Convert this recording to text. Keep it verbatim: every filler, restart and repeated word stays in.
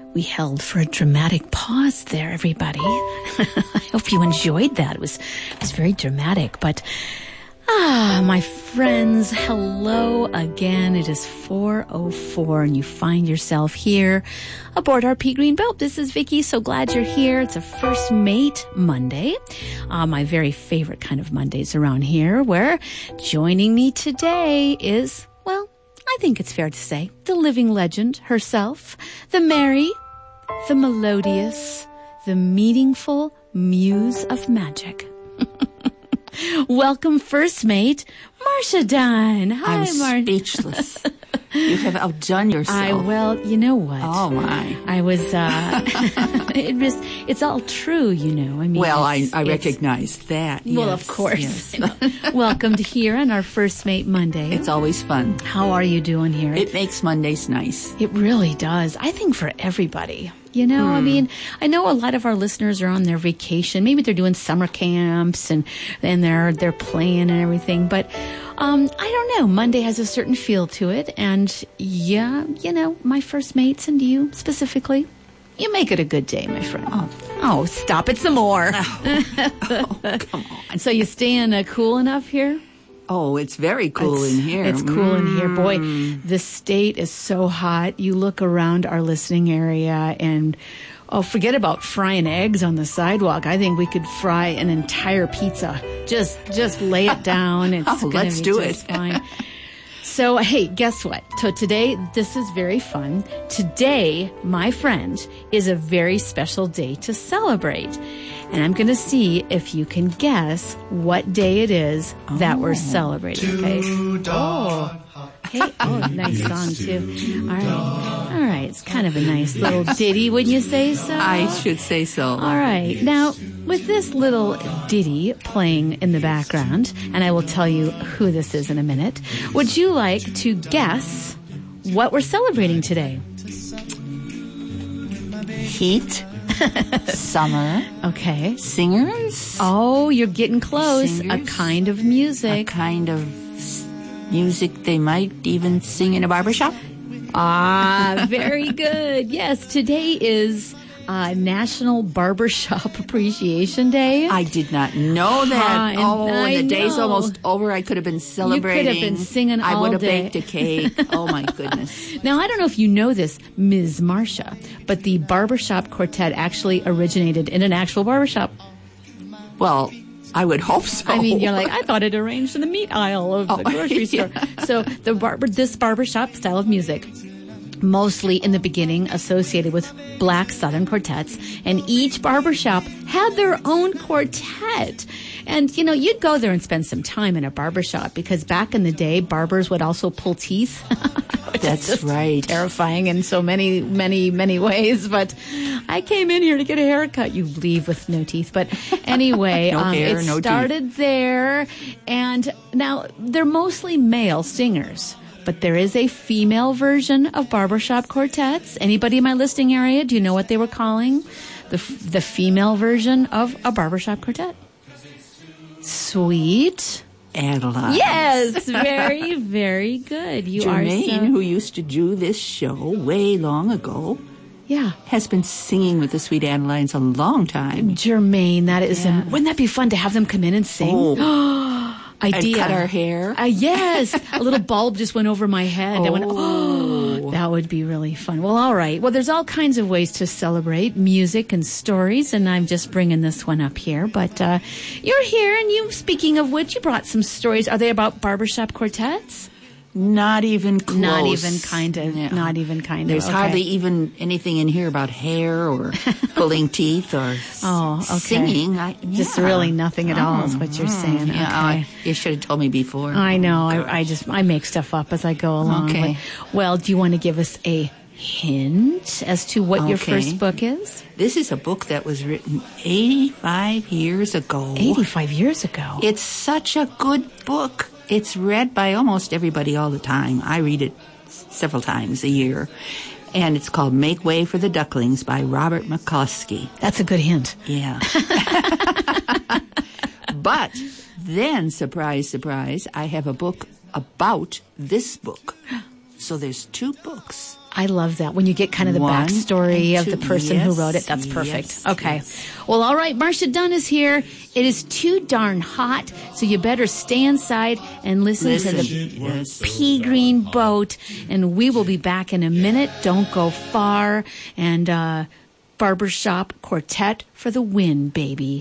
We held for a dramatic pause there, everybody. I hope you enjoyed that. It was, it was very dramatic. But, ah, my friends, hello again. It is four oh four, and you find yourself here aboard our Pea Green Boat. This is Vicki. So glad you're here. It's a First Mate Monday, uh, my very favorite kind of Mondays around here, where joining me today is, well, I think it's fair to say, the living legend herself, the merry, the melodious, the meaningful muse of magic. Welcome, First Mate, Marcia Dunn. Hi, I'm Mar- speechless. You have outdone yourself. I, well, you know what? Oh, my. I was, uh, it was, it's all true, you know. I mean, well, I, I it's, recognize that. Well, yes, of course. Yes. Welcome to here on our First Mate Monday. It's always fun. How are you doing here? It makes Mondays nice. It really does. I think for everybody. You know, hmm. I mean, I know a lot of our listeners are on their vacation. Maybe they're doing summer camps and and they're they're playing and everything. But um, I don't know. Monday has a certain feel to it, and yeah, you know, my first mates and you specifically, you make it a good day, my friend. Oh, oh stop it some more. Oh, oh come on. So you staying uh, cool enough here? Oh, it's very cool it's, in here. It's cool mm. in here. Boy, the state is so hot. You look around our listening area and, oh, forget about frying eggs on the sidewalk. I think we could fry an entire pizza. Just just lay it down. It's oh, gonna let's be do just it. Fine. So, hey, guess what? So today, this is very fun. Today, my friend, is a very special day to celebrate. And I'm going to see if you can guess what day it is oh. that we're celebrating, okay? Oh, hey, oh, nice song, too. All right. All right. It's kind of a nice little ditty, wouldn't you say so? I should say so. All right. Now, with this little ditty playing in the background, and I will tell you who this is in a minute, would you like to guess what we're celebrating today? Heat. Summer. Okay. Singers. Oh, you're getting close. Singers. A kind of music. A kind of music they might even sing in a barbershop. Ah, very good. Yes, today is uh, National Barbershop Appreciation Day. I did not know that. Uh, oh, I the day's know. almost over. I could have been celebrating. You could have been singing I all would have day. baked a cake. Oh, my goodness. Now, I don't know if you know this, Miz Marcia, but the Barbershop Quartet actually originated in an actual barbershop. Well, I would hope so. I mean, you're like, I thought it arranged in the meat aisle of the oh, grocery yeah. store. So the barber, this barbershop style of music, mostly in the beginning associated with black Southern quartets, and each barbershop had their own quartet. And, you know, you'd go there and spend some time in a barbershop because back in the day, barbers would also pull teeth. That's right. Terrifying in so many, many, many ways. But I came in here to get a haircut. You leave with no teeth. But anyway, no um, hair, it no started teeth. there. And now they're mostly male singers. But there is a female version of barbershop quartets. Anybody in my listening area, do you know what they were calling the the female version of a barbershop quartet? Sweet Adeline. Yes, very, very good. You Jermaine, are so... who used to do this show way long ago, yeah, has been singing with the Sweet Adelines a long time. Jermaine, that is, yeah. um, wouldn't that be fun to have them come in and sing? Oh. Idea. And cut our hair. Uh, yes. A little bulb just went over my head. Oh. I went, oh, that would be really fun. Well, all right. Well, there's all kinds of ways to celebrate music and stories, and I'm just bringing this one up here. But uh, you're here, and you, speaking of which, you brought some stories. Are they about barbershop quartets? Not even close. Not even kind of. Yeah. Not even kind There's of. There's okay. hardly even anything in here about hair or pulling teeth or oh, okay. singing. I, yeah. Just really nothing at oh, all is what you're saying. Yeah, okay. uh, you should have told me before. I know. Oh, I, I just I make stuff up as I go along. Okay. But, well, do you want to give us a hint as to what okay. your first book is? This is a book that was written eighty-five years ago. eighty-five years ago. It's such a good book. It's read by almost everybody all the time. I read it several times a year. And it's called Make Way for the Ducklings by Robert McCloskey. That's a good hint. Yeah. But then, surprise, surprise, I have a book about this book. So there's two books I love that. When you get kind of the One backstory and of the two. person who Yes, wrote it, that's perfect. yes, Okay. yes. Well, all right, Marcia Dunn is here. It is too darn hot, so you better stay inside and listen, Listen. to the Yes. Pea Green Boat. And we will be back in a minute. Don't go far. And uh, Barbershop Quartet for the win, baby.